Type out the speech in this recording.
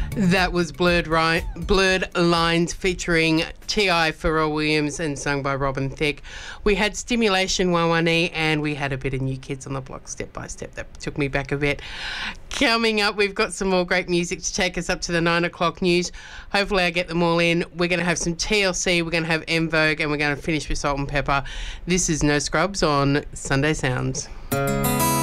That was Blurred Lines featuring T.I. Pharrell Williams and sung by Robin Thicke. We had Stimulation 118 and we had a bit of New Kids on the Block, Step by Step. That took me back a bit. Coming up, we've got some more great music to take us up to the 9 o'clock news. Hopefully I get them all in. We're going to have some TLC, we're going to have En Vogue, and we're going to finish with Salt and Pepper. This is No Scrubs on Sunday Sounds.